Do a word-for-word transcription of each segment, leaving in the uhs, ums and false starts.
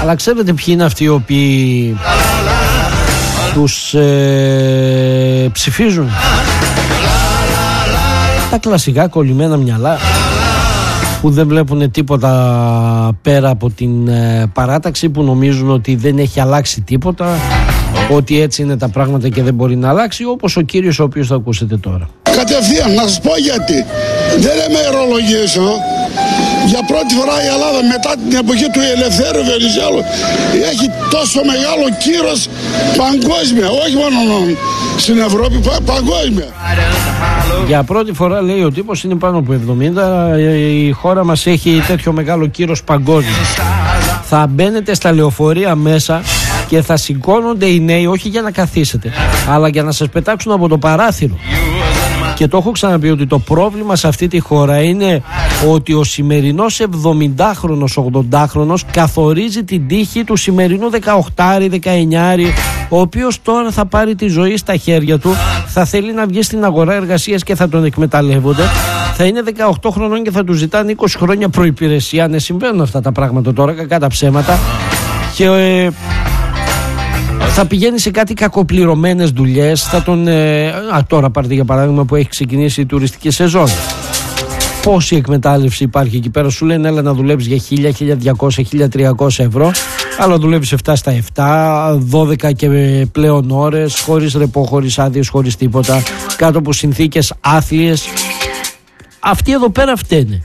Αλλά ξέρετε ποιοι είναι αυτοί οι οποίοι τους ε, ψηφίζουν? Τα κλασικά κολλημένα μυαλά που δεν βλέπουν τίποτα πέρα από την ε, παράταξη, που νομίζουν ότι δεν έχει αλλάξει τίποτα, ότι έτσι είναι τα πράγματα και δεν μπορεί να αλλάξει, όπως ο κύριος ο οποίος θα ακούσετε τώρα. Κατευθείαν, να σας πω γιατί. Δεν λέμε αιρολογίες εδώ. Για πρώτη φορά η Ελλάδα μετά την εποχή του Ελευθέρου Βενιζέλου έχει τόσο μεγάλο κύρος παγκόσμια, όχι μόνο στην Ευρώπη, πα, παγκόσμια. Για πρώτη φορά, λέει ο τύπος, είναι πάνω από εβδομήντα, η χώρα μας έχει τέτοιο μεγάλο κύρος παγκόσμιο. Θα μπαίνετε στα λεωφορεία μέσα και θα σηκώνονται οι νέοι, όχι για να καθίσετε, αλλά για να σας πετάξουν από το παράθυρο. Και το έχω ξαναπεί ότι το πρόβλημα σε αυτή τη χώρα είναι ότι ο σημερινός εβδομηντάχρονος, ογδοντάχρονος καθορίζει την τύχη του σημερινού δεκαοκτάρι, δεκαεννιάρι, ο οποίος τώρα θα πάρει τη ζωή στα χέρια του, θα θέλει να βγει στην αγορά εργασίας και θα τον εκμεταλλεύονται. Θα είναι δεκαοκτώ χρονών και θα του ζητάνε είκοσι χρόνια προϋπηρεσία. Ναι, συμβαίνουν αυτά τα πράγματα τώρα, κακά τα ψέματα. Και ε, θα πηγαίνει σε κάτι κακοπληρωμένες δουλειές. Θα τον, ε, α, τώρα πάρτε για παράδειγμα που έχει ξεκινήσει η τουριστική σεζόν. Πόση εκμετάλλευση υπάρχει εκεί πέρα? Σου λένε έλα να δουλέψεις για χίλια, χίλια διακόσια, χίλια τριακόσια ευρώ, αλλά δουλεύεις επτά στα επτά, δώδεκα και πλέον ώρες, χωρίς ρεπό, χωρίς άδειες, χωρίς τίποτα, κάτω από συνθήκες άθλιες. Αυτοί εδώ πέρα φταίνε.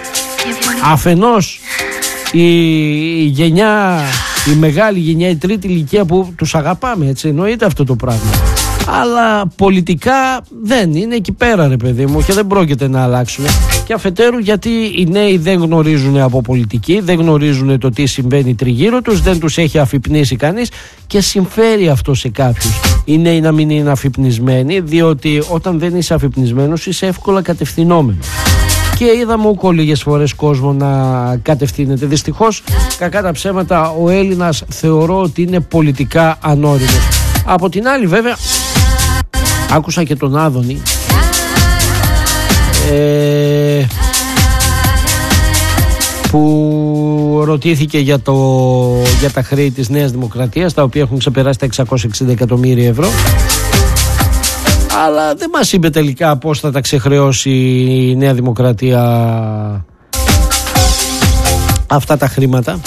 Αφενός η, η γενιά, η μεγάλη γενιά, η τρίτη ηλικία που τους αγαπάμε, έτσι, εννοείται αυτό το πράγμα. Αλλά πολιτικά δεν είναι εκεί πέρα, ρε παιδί μου, και δεν πρόκειται να αλλάξουν. Και αφετέρου γιατί οι νέοι δεν γνωρίζουν από πολιτική, δεν γνωρίζουν το τι συμβαίνει τριγύρω τους, δεν τους έχει αφυπνίσει κανείς και συμφέρει αυτό σε κάποιους. Οι νέοι να μην είναι αφυπνισμένοι, διότι όταν δεν είσαι αφυπνισμένος είσαι εύκολα κατευθυνόμενος. Και είδαμε ούκο λίγες φορές κόσμο να κατευθύνεται. Δυστυχώς, κακά τα ψέματα, ο Έλληνας θεωρώ ότι είναι πολιτικά ανώριμος. Από την άλλη βέβαια, άκουσα και τον Άδωνη ε, που ρωτήθηκε για, το, για τα χρέη της Νέας Δημοκρατίας, τα οποία έχουν ξεπεράσει τα εξακόσια εξήντα εκατομμύρια ευρώ, αλλά δεν μας είπε τελικά πώς θα τα ξεχρεώσει η Νέα Δημοκρατία αυτά τα χρήματα.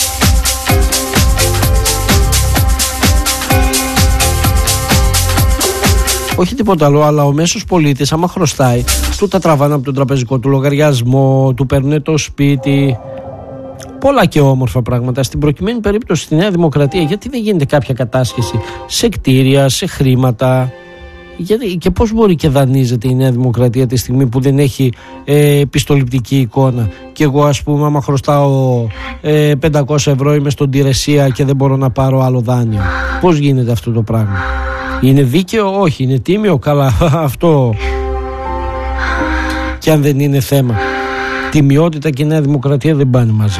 Όχι τίποτα άλλο, αλλά ο μέσος πολίτης άμα χρωστάει, του τα τραβάνε από τον τραπεζικό του λογαριασμό, του παίρνουν το σπίτι, πολλά και όμορφα πράγματα. Στην προκειμένη περίπτωση στη Νέα Δημοκρατία, γιατί δεν γίνεται κάποια κατάσχεση σε κτίρια, σε χρήματα? Γιατί, και πώς μπορεί και δανείζεται η Νέα Δημοκρατία τη στιγμή που δεν έχει ε, πιστοληπτική εικόνα? Και εγώ, ας πούμε, άμα χρωστάω ε, πεντακόσια ευρώ, είμαι στον Τηρεσία και δεν μπορώ να πάρω άλλο δάνειο. Πώς γίνεται αυτό το πράγμα? Είναι δίκαιο? Όχι. Είναι τίμιο? Καλά, αυτό και αν δεν είναι θέμα. Τιμιότητα και η Νέα Δημοκρατία δεν πάνε μαζί.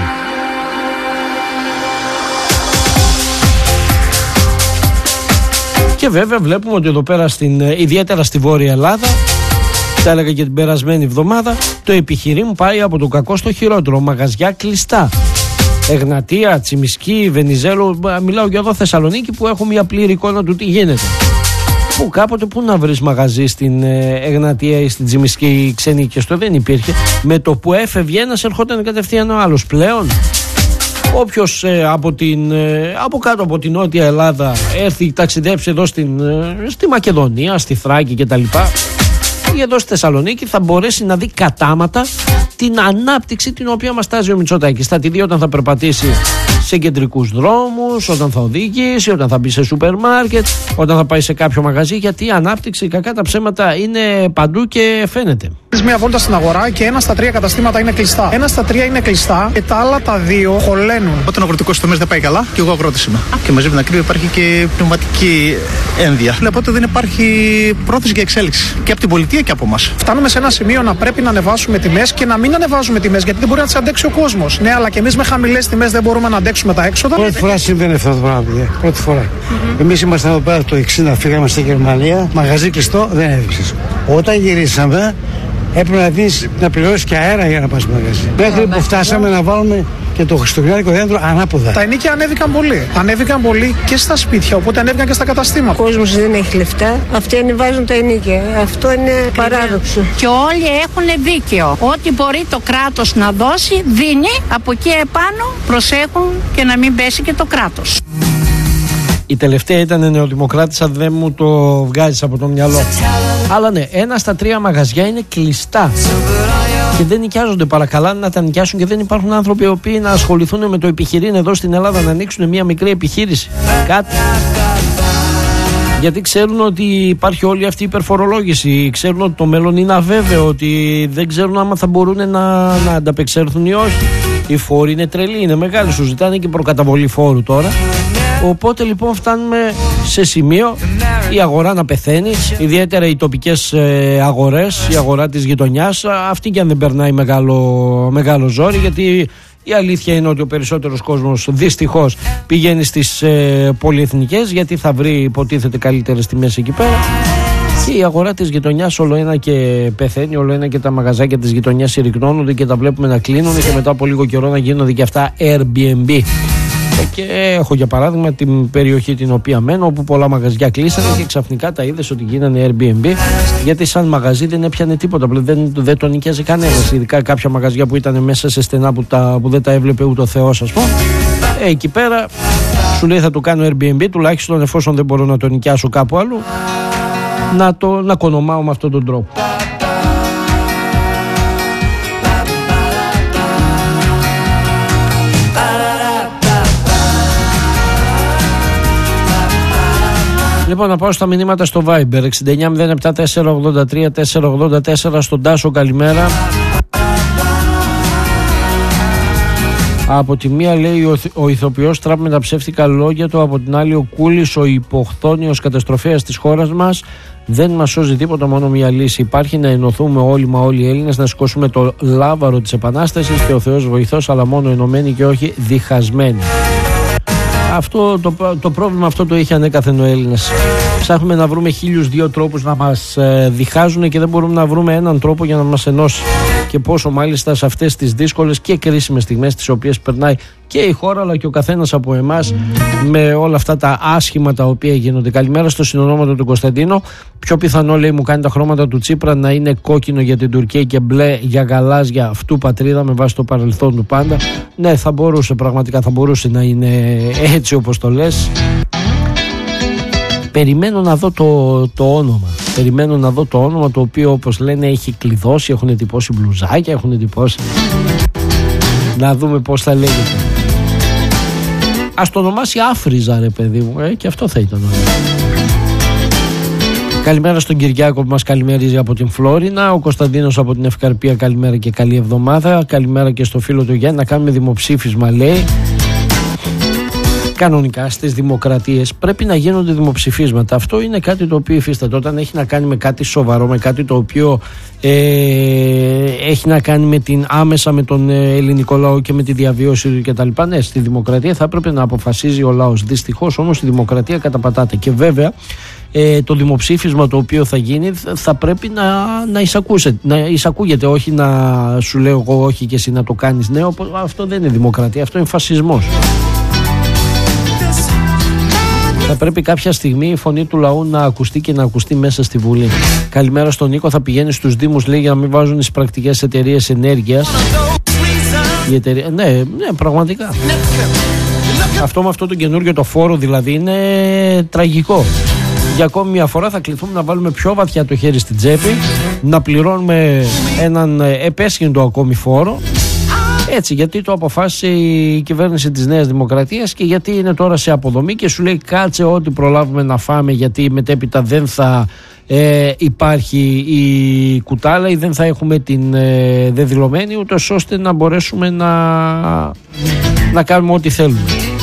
Και βέβαια βλέπουμε ότι εδώ πέρα, στην, ιδιαίτερα στη Βόρεια Ελλάδα, τα έλεγα και την περασμένη εβδομάδα, το επιχειρήν πάει από το κακό στο χειρότερο. Μαγαζιά κλειστά. Εγνατία, Τσιμισκή, Βενιζέλου, μιλάω για εδώ Θεσσαλονίκη που έχω μια πλήρη εικόνα του τι γίνεται. Που κάποτε πού να βρεις μαγαζί στην Εγνατία ή στην Τσιμισκή ξένη και στο δεν υπήρχε. Με το που έφευγε ένας ερχόταν κατευθείαν ο άλλος. Πλέον όποιος ε, από, την, ε, από κάτω από την Νότια Ελλάδα έρθει, ταξιδέψει εδώ στην, ε, στη Μακεδονία, στη Θράκη κτλ, ή εδώ στη Θεσσαλονίκη, θα μπορέσει να δει κατάματα την ανάπτυξη την οποία μας τάζει ο Μητσοτάκης. Θα τη δει όταν θα περπατήσει σε κεντρικούς δρόμους, όταν θα οδηγήσει, όταν θα μπει σε σούπερ μάρκετ, όταν θα πάει σε κάποιο μαγαζί, γιατί η ανάπτυξη, κακά τα ψέματα, είναι παντού και φαίνεται. Μια βόλτα στην αγορά και ένα στα τρία καταστήματα είναι κλειστά. Ένα στα τρία είναι κλειστά και τα άλλα τα δύο χωλένουν. Όταν ο αγροτικός τομέας δεν πάει καλά, και εγώ αγρότης είμαι. Και μαζί με την ακρίβεια υπάρχει και πνευματική ένδυα. Οπότε δεν υπάρχει πρόθεση για εξέλιξη και από την πολιτεία και από εμάς. Φτάνουμε σε ένα σημείο να πρέπει να ανεβάσουμε τιμές και να μην ανεβάζουμε τιμές, γιατί δεν μπορεί να τις αντέξει ο κόσμος. Ναι, αλλά και εμείς με χαμηλές τιμές δεν μπορούμε να αντέξουμε τα έξοδα. Πρώτη φορά συμβαίνει αυτό το πράγμα, πρώτη φορά. Mm-hmm. Εμείς ήμασταν εδώ πέρα το εξήντα, φύγαμε στη Γερμανία, μαγαζί κλειστό, δεν έδειξε. Όταν γυρίσαμε, έπρεπε να, δεις, να πληρώσεις και αέρα για να πας μαγαζί. Μέχρι που φτάσαμε να βάλουμε και το χριστουγεννιάτικο δέντρο ανάποδα. Τα ενοίκια ανέβηκαν πολύ. Ανέβηκαν πολύ και στα σπίτια, οπότε ανέβηκαν και στα καταστήματα. Ο κόσμος δεν έχει λεφτά. Αυτοί ανεβάζουν τα ενοίκια. Αυτό είναι παράδοξο. Και όλοι έχουν δίκαιο. Ό,τι μπορεί το κράτος να δώσει, δίνει. Από εκεί επάνω προσέχουν και να μην πέσει και το κράτος. Η τελευταία ήταν νεοδημοκράτησα, δεν μου το βγάζεις από το μυαλό. Αλλά ναι, ένα στα τρία μαγαζιά είναι κλειστά και δεν νοικιάζονται. Παρακαλάνε να τα νοικιάσουν και δεν υπάρχουν άνθρωποι οι οποίοι να ασχοληθούν με το επιχειρήν εδώ στην Ελλάδα, να ανοίξουν μια μικρή επιχείρηση. Κάτι. Γιατί ξέρουν ότι υπάρχει όλη αυτή η υπερφορολόγηση. Ξέρουν ότι το μέλλον είναι αβέβαιο, ότι δεν ξέρουν άμα θα μπορούν να, να ανταπεξέλθουν ή όχι. Οι φόροι είναι τρελοί, είναι μεγάλοι, σου ζητάνε και προκαταβολή φόρου τώρα. Οπότε λοιπόν φτάνουμε σε σημείο η αγορά να πεθαίνει, ιδιαίτερα οι τοπικές ε, αγορές, η αγορά της γειτονιάς, αυτή και αν δεν περνάει μεγάλο, μεγάλο ζόρι, γιατί η αλήθεια είναι ότι ο περισσότερος κόσμος δυστυχώς πηγαίνει στις ε, πολυεθνικές, γιατί θα βρει υποτίθεται καλύτερες τιμές εκεί πέρα. Και η αγορά της γειτονιάς όλο ένα και πεθαίνει, όλο ένα και τα μαγαζάκια της γειτονιάς συρρυκνώνονται και τα βλέπουμε να κλείνουν και μετά από λίγο καιρό να γίνονται και αυτά Airbnb. Και έχω για παράδειγμα την περιοχή την οποία μένω, όπου πολλά μαγαζιά κλείσανε και ξαφνικά τα είδες ότι γίνανε Airbnb, γιατί σαν μαγαζί δεν έπιανε τίποτα, δεν, δεν τον νοικιάζει κανένας. Ειδικά κάποια μαγαζιά που ήταν μέσα σε στενά που, τα, που δεν τα έβλεπε ούτε ο Θεός, ας πούμε. Ε, εκεί πέρα σου λέει θα το κάνω Airbnb, τουλάχιστον εφόσον δεν μπορώ να το νοικιάσω κάπου αλλού, να το να κονομάω με αυτόν τον τρόπο. Λοιπόν, να πάω στα μηνύματα στο Viber εξήντα εννιά μηδέν επτά τέσσερα ογδόντα τρία τέσσερα ογδόντα τέσσερα. Στον Τάσο καλημέρα. Από τη μία λέει ο, ο ηθοποιός Τραμπ με τα ψεύτικα λόγια του, από την άλλη ο Κούλης, ο υποχθόνιος καταστροφέας της χώρας μας. Δεν μας σώζει τίποτα, μόνο μια λύση υπάρχει: να ενωθούμε όλοι μα όλοι οι Έλληνες, να σηκώσουμε το λάβαρο της Επανάστασης και ο Θεός βοηθός, αλλά μόνο ενωμένοι και όχι διχασμένοι. Αυτό το, το πρόβλημα αυτό το είχε ανέκαθεν ο Έλληνας. Ψάχνουμε να βρούμε χίλιους δύο τρόπους να μας ε, διχάζουν και δεν μπορούμε να βρούμε έναν τρόπο για να μας ενώσει. Και πόσο μάλιστα σε αυτές τις δύσκολες και κρίσιμες στιγμές τις οποίες περνάει και η χώρα αλλά και ο καθένας από εμάς, με όλα αυτά τα άσχημα τα οποία γίνονται. Καλημέρα στο συνονόματο του Κωνσταντίνο. Πιο πιθανό, λέει, μου κάνει τα χρώματα του Τσίπρα να είναι κόκκινο για την Τουρκία και μπλε για γαλάζια αυτού πατρίδα, με βάση το παρελθόν του πάντα. Ναι, θα μπορούσε, πραγματικά θα μπορούσε να είναι έτσι όπως το λες. Περιμένω να δω το, το όνομα. Περιμένω να δω το όνομα, το οποίο όπως λένε έχει κλειδώσει, έχουν εντυπώσει μπλουζάκια, έχουν εντυπώσει. Να δούμε πώς θα λέγεται. Ας το ονομάσει Άφριζα, ρε παιδί μου, ε, και αυτό θα ήταν. Καλημέρα στον Κυριάκο που μας καλημερίζει από την Φλόρινα. Ο Κωνσταντίνος από την Ευκαρπία, καλημέρα και καλή εβδομάδα. Καλημέρα και στο φίλο του Γιάννη. Να κάνουμε δημοψήφισμα, λέει. Κανονικά στις δημοκρατίες πρέπει να γίνονται δημοψηφίσματα. Αυτό είναι κάτι το οποίο υφίσταται όταν έχει να κάνει με κάτι σοβαρό, με κάτι το οποίο ε, έχει να κάνει με την, άμεσα με τον ελληνικό λαό και με τη διαβίωση του κτλ. Ναι, στη δημοκρατία θα έπρεπε να αποφασίζει ο λαός. Δυστυχώς όμως η δημοκρατία καταπατάται. Και βέβαια ε, το δημοψήφισμα το οποίο θα γίνει θα πρέπει να, να, να εισακούγεται, όχι να σου λέω εγώ όχι και εσύ να το κάνεις ναι. Αυτό δεν είναι δημοκρατία, αυτό είναι φασισμός. Θα πρέπει κάποια στιγμή η φωνή του λαού να ακουστεί και να ακουστεί μέσα στη Βουλή. Καλημέρα στον Νίκο. Θα πηγαίνει στους Δήμους, λέει, για να μην βάζουν τις πρακτικές εταιρείες ενέργειας. Η εταιρεία... Ναι, ναι, πραγματικά. Αυτό με αυτό το καινούργιο το φόρο δηλαδή είναι τραγικό. Για ακόμη μια φορά θα κληθούμε να βάλουμε πιο βαθιά το χέρι στην τσέπη, να πληρώνουμε έναν επέσχυντο ακόμη φόρο. Έτσι, γιατί το αποφάσισε η κυβέρνηση της Νέας Δημοκρατίας και γιατί είναι τώρα σε αποδομή και σου λέει κάτσε ό,τι προλάβουμε να φάμε, γιατί μετέπειτα δεν θα ε, υπάρχει η κουτάλα ή δεν θα έχουμε την ε, δεδηλωμένη, ούτως ώστε να μπορέσουμε να, να κάνουμε ό,τι θέλουμε.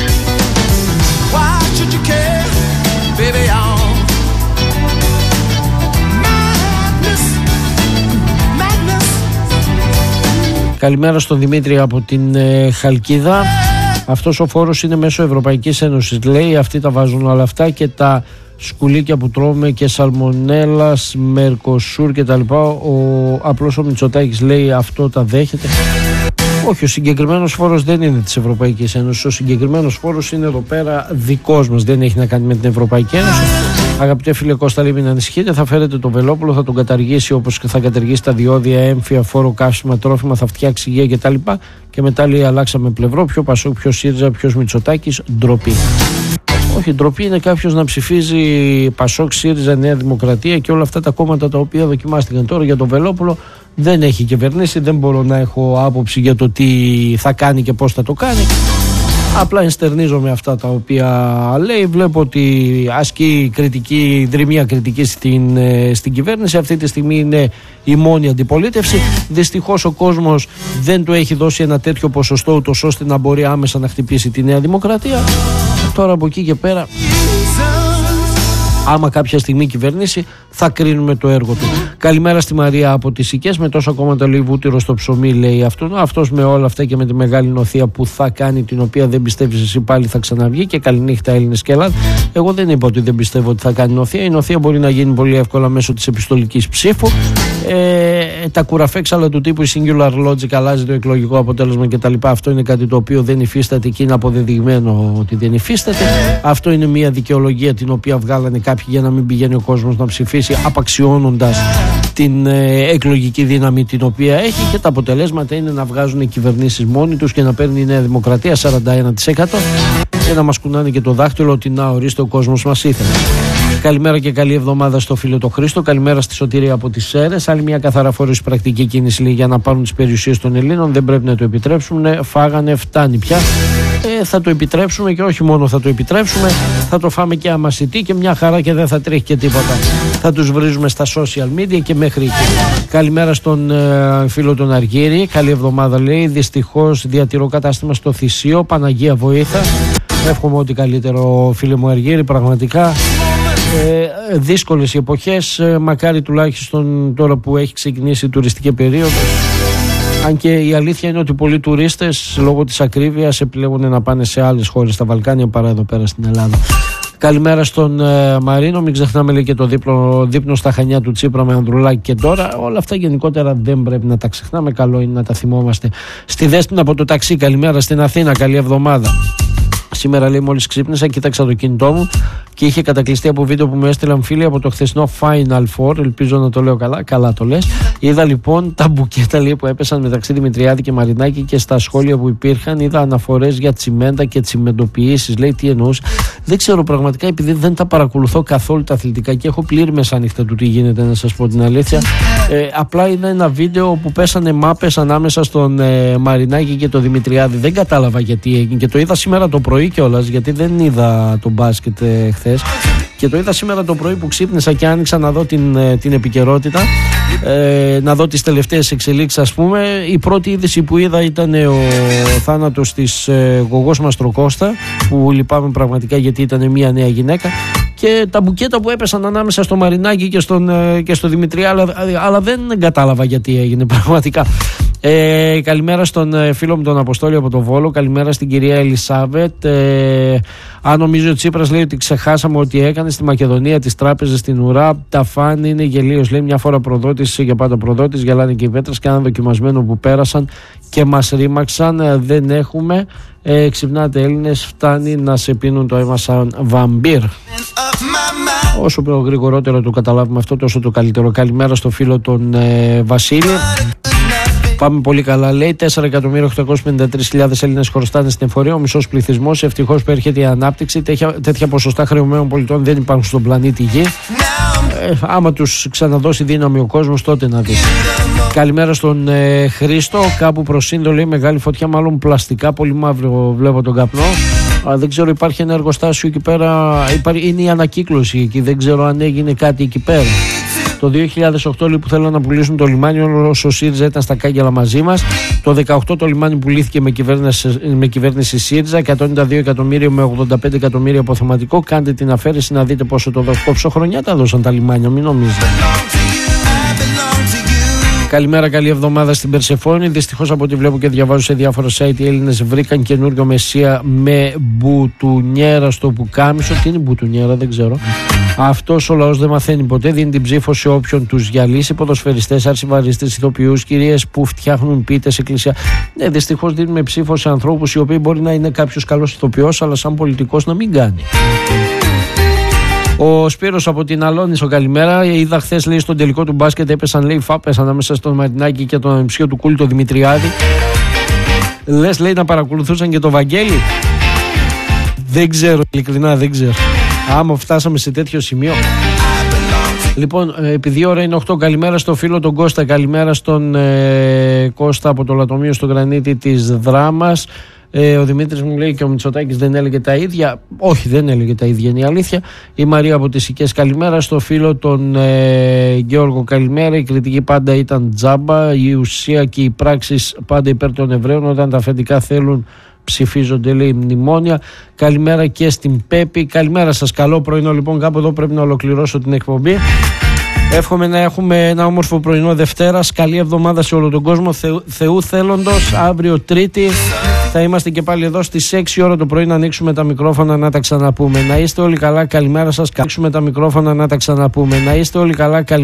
Καλημέρα στον Δημήτρη από την ε, Χαλκίδα. Αυτός ο φόρος είναι μέσω Ευρωπαϊκής Ένωσης, λέει. Αυτοί τα βάζουν όλα αυτά και τα σκουλίκια που τρώμε και σαλμονέλας, Μερκοσούρ και τα λοιπά. Ο, απλώς ο Μητσοτάκης, λέει, αυτό τα δέχεται. Όχι, ο συγκεκριμένος φόρος δεν είναι της Ευρωπαϊκής Ένωσης. Ο συγκεκριμένος φόρος είναι εδώ πέρα δικός μας. Δεν έχει να κάνει με την Ευρωπαϊκή Ένωση. Αγαπητέ φίλε Κώστα, μην ανησυχείτε. Θα φέρετε το Βελόπουλο, θα τον καταργήσει όπως και θα καταργήσει τα διόδια, έμφυα, φόρο, καύσιμα, τρόφιμα, θα φτιάξει υγεία κτλ. Και μετά λέει αλλάξαμε πλευρό. Ποιο Πασόκ, ποιο ΣΥΡΙΖΑ, ποιο Μητσοτάκης. Ντροπή. Όχι, ντροπή είναι κάποιος να ψηφίζει Πασόκ, ΣΥΡΙΖΑ, Νέα Δημοκρατία και όλα αυτά τα κόμματα τα οποία δοκιμάστηκαν. Τώρα για τον Βελόπουλο δεν έχει κυβερνήσει, δεν μπορώ να έχω άποψη για το τι θα κάνει και πώς θα το κάνει. Απλά ενστερνίζομαι αυτά τα οποία λέει. Βλέπω ότι ασκεί κριτική, δρυμία κριτική στην, στην κυβέρνηση. Αυτή τη στιγμή είναι η μόνη αντιπολίτευση. Δυστυχώς ο κόσμος δεν του έχει δώσει ένα τέτοιο ποσοστό ούτως ώστε να μπορεί άμεσα να χτυπήσει τη Νέα Δημοκρατία. Τώρα από εκεί και πέρα, άμα κάποια στιγμή κυβερνήσει, θα κρίνουμε το έργο του. Καλημέρα στη Μαρία από τις Σικές. Με τόσα κόμματα λέει βούτυρο στο ψωμί, λέει αυτό. Αυτός με όλα αυτά και με τη μεγάλη νοθεία που θα κάνει, την οποία δεν πιστεύεις εσύ, πάλι θα ξαναβγεί. Και καληνύχτα Έλληνες και Ελλάδα. Εγώ δεν είπα ότι δεν πιστεύω ότι θα κάνει νοθεία. Η νοθεία μπορεί να γίνει πολύ εύκολα μέσω της επιστολικής ψήφου. Ε, τα κουραφέξαλα του τύπου η singular logic αλλάζει το εκλογικό αποτέλεσμα κτλ. Αυτό είναι κάτι το οποίο δεν υφίσταται και είναι αποδεδειγμένο ότι δεν υφίσταται. Αυτό είναι μια δικαιολογία την οποία βγάλανε κάποιοι για να μην πηγαίνει ο κόσμος να ψηφίσει, απαξιώνοντας την ε, εκλογική δύναμη την οποία έχει, και τα αποτελέσματα είναι να βγάζουν οι κυβερνήσεις μόνοι τους και να παίρνει η Νέα Δημοκρατία σαράντα ένα τοις εκατό και να μας κουνάνε και το δάχτυλο ότι να, ορίστε, ο κόσμος μας ήθελε. Καλημέρα και καλή εβδομάδα στο φίλο το Χρήστο. Καλημέρα στη Σωτήρια από τις Σέρρες. Άλλη μια καθαρά φορής πρακτική κίνηση λέει, για να πάρουν τις περιουσίες των Ελλήνων. Δεν πρέπει να το επιτρέψουν. Φάγανε, φτάνει πια. Ε, θα το επιτρέψουμε και όχι μόνο θα το επιτρέψουμε, θα το φάμε και αμασιτή και μια χαρά και δεν θα τρέχει και τίποτα. Θα τους βρίζουμε στα social media και μέχρι εκεί. Καλημέρα στον ε, φίλο τον Αργύρη. Καλή εβδομάδα λέει. Δυστυχώς διατηρώ κατάστημα στο Θησίο. Παναγία βοήθα. Εύχομαι ότι καλύτερο, φίλε μου Αργύρη, πραγματικά. Ε, δύσκολες οι εποχές, ε, μακάρι τουλάχιστον τώρα που έχει ξεκινήσει η τουριστική περίοδος, αν και η αλήθεια είναι ότι πολλοί τουρίστες λόγω της ακρίβειας επιλέγουν να πάνε σε άλλες χώρες στα Βαλκάνια παρά εδώ πέρα στην Ελλάδα. Καλημέρα στον ε, Μαρίνο. Μην ξεχνάμε λέει και το δίπλο, δείπνο στα Χανιά του Τσίπρα με Ανδρουλάκη και τώρα. Όλα αυτά γενικότερα δεν πρέπει να τα ξεχνάμε. Καλό είναι να τα θυμόμαστε. Στη Δέσποινα από το ταξί. Καλημέρα στην Αθήνα. Καλή εβδομάδα. Σήμερα λέει μόλις ξύπνησα, κοίταξα το κινητό μου και είχε κατακλειστεί από βίντεο που μου έστειλαν φίλοι από το χθεσινό Final Four. Ελπίζω να το λέω καλά. Καλά το λες. Είδα λοιπόν τα μπουκέτα λέει, που έπεσαν μεταξύ Δημητριάδη και Μαρινάκη και στα σχόλια που υπήρχαν είδα αναφορές για τσιμέντα και τσιμεντοποιήσεις. Λέει τι εννοούσε. Δεν ξέρω πραγματικά, επειδή δεν τα παρακολουθώ καθόλου τα αθλητικά και έχω πλήρη μεσάνυχτα του τι γίνεται, να σας πω την αλήθεια. Ε, απλά είδα ένα βίντεο που πέσανε μάπες ανάμεσα στον ε, Μαρινάκη και τον Δημητριάδη. Δεν κατάλαβα γιατί έγινε και το είδα σήμερα το πρωί κιόλας, γιατί δεν είδα το μπάσκετ ε, χθες. Και το είδα σήμερα το πρωί που ξύπνησα και άνοιξα να δω την, την επικαιρότητα, ε, να δω τις τελευταίες εξελίξεις ας πούμε. Η πρώτη είδηση που είδα ήταν ο θάνατος της ε, Γογός Μαστροκώστα, που λυπάμαι πραγματικά γιατί ήταν μια νέα γυναίκα, και τα μπουκέτα που έπεσαν ανάμεσα στο Μαρινάκη και στον, ε, και στο Δημητρία, αλλά, αλλά δεν κατάλαβα γιατί έγινε πραγματικά. Ε, καλημέρα στον ε, φίλο μου τον Αποστόλη από το Βόλο. Καλημέρα στην κυρία Ελισάβετ. ε, Αν νομίζει ο Τσίπρας λέει ότι ξεχάσαμε ότι έκανε στη Μακεδονία τις τράπεζες στην ουρά, τα φαν είναι γελίος. Λέει μια φορά προδότης για πάντα προδότης, γελάνε και οι πέτρες και έναν δοκιμασμένο που πέρασαν και μας ρήμαξαν. ε, Δεν έχουμε. ε, Ξυπνάτε Έλληνες, φτάνει να σε πίνουν το αίμα σαν βαμπύρ. Όσο πιο γρηγορότερο το καταλάβουμε αυτό, τόσο το καλύτερο. Καλημέρα στο φίλο τον ε, Βασίλη. Πάμε πολύ καλά, λέει. τέσσερα εκατομμύρια οκτακόσιες πενήντα τρεις χιλιάδες Έλληνες χρωστάνε στην εφορία. Ο μισός πληθυσμός. Ευτυχώς που έρχεται η ανάπτυξη. Τέτοια, τέτοια ποσοστά χρεωμένων πολιτών δεν υπάρχουν στον πλανήτη Γη. Ε, άμα τους ξαναδώσει δύναμη ο κόσμος, τότε να δει. Καλημέρα στον ε, Χρήστο. Κάπου προσύνδο λέει μεγάλη φωτιά, μάλλον πλαστικά. Πολύ μαύρο βλέπω τον καπνό. Α, δεν ξέρω, υπάρχει ένα εργοστάσιο εκεί πέρα. Υπάρχει, είναι η ανακύκλωση εκεί. Δεν ξέρω αν έγινε κάτι εκεί πέρα. Το δύο χιλιάδες οκτώ λέει, που θέλουν να πουλήσουν το λιμάνι, όσο ο ΣΥΡΙΖΑ ήταν στα κάγκελα μαζί μας. Το δεκαοκτώ το λιμάνι πουλήθηκε με κυβέρνηση, με κυβέρνηση ΣΥΡΙΖΑ, εκατόν ενενήντα δύο εκατομμύρια με ογδόντα πέντε εκατομμύρια αποθεματικό. Κάντε την αφαίρεση να δείτε πόσο το δώσε. Κόψω χρονιά τα δώσαν τα λιμάνια, μην νομίζετε. Καλημέρα, καλή εβδομάδα στην Περσεφόνη. Δυστυχώς από ό,τι βλέπω και διαβάζω σε διάφορα site, οι Έλληνες βρήκαν καινούριο μεσία με μπουτουνιέρα στο πουκάμισο. Τι είναι μπουτουνιέρα, δεν ξέρω. Αυτός ο λαός δεν μαθαίνει ποτέ. Δίνει την ψήφο σε όποιον τους γυαλίσει. Ποδοσφαιριστές, αρσιβαρίστες, ηθοποιούς, κυρίες που φτιάχνουν πίτες, εκκλησία. Ναι, δυστυχώς δίνουμε ψήφο σε ανθρώπους οι οποίοι μπορεί να είναι κάποιος καλός ηθοποιός, αλλά σαν πολιτικός να μην κάνει. Ο Σπύρος από την Αλόνισο, καλημέρα. Είδα χθες, λέει, στον τελικό του μπάσκετ έπεσαν, λέει, φάπες ανάμεσα στον Μαρινάκη και τον ανεψιό του Κούλη, τον Δημητριάδη. Λες, λέει, να παρακολουθούσαν και το Βαγγέλη. Δεν ξέρω, ειλικρινά δεν ξέρω. Άμα φτάσαμε σε τέτοιο σημείο. Λοιπόν, επειδή η ώρα είναι οκτώ, καλημέρα στο φίλο τον Κώστα. Καλημέρα στον ε, Κώστα από το Λατομείο στο Γρανίτη της Δράμας. Ε, ο Δημήτρης μου λέει και ο Μητσοτάκης δεν έλεγε τα ίδια. Όχι, δεν έλεγε τα ίδια, είναι η αλήθεια. Η Μαρία από τις Σικές, καλημέρα στο φίλο τον ε, Γιώργο, καλημέρα. Η κριτική πάντα ήταν τζάμπα. Η ουσία και οι πράξεις πάντα υπέρ των Εβραίων. Όταν τα αφεντικά θέλουν, ψηφίζονται, λέει, μνημόνια. Καλημέρα και στην Πέπη. Καλημέρα σας, καλό πρωινό. Λοιπόν, κάπου εδώ πρέπει να ολοκληρώσω την εκπομπή. Εύχομαι να έχουμε ένα όμορφο πρωινό Δευτέρας. Καλή εβδομάδα σε όλο τον κόσμο. Θεού, Θεού θέλοντος, αύριο Τρίτη θα είμαστε και πάλι εδώ στις έξι ώρα το πρωί να ανοίξουμε τα μικρόφωνα να τα ξαναπούμε. Να είστε όλοι καλά, καλημέρα σας. Να ανοίξουμε τα μικρόφωνα να τα ξαναπούμε. Να είστε όλοι καλά, καλημέρα.